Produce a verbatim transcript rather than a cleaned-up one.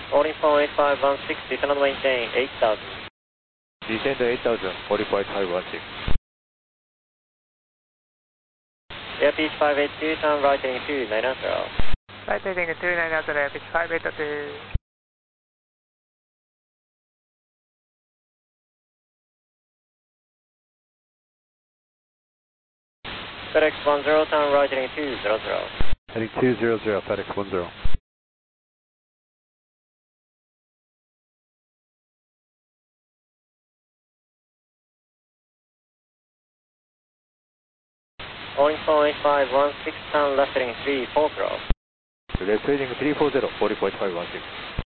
Calling phone eight five one six, descend and maintain eight thousand. Descend eight thousand, qualified five one six. Airpeach five eight two, turn right heading two, nine zero. Right heading two, nine zero, Airpeach five eight two. FedEx one zero, turn right heading two zero zero. Heading two zero zero, FedEx one zero. Calling phone eight five one six, turn left heading three four zero. Left heading three four zero, qualified five one six.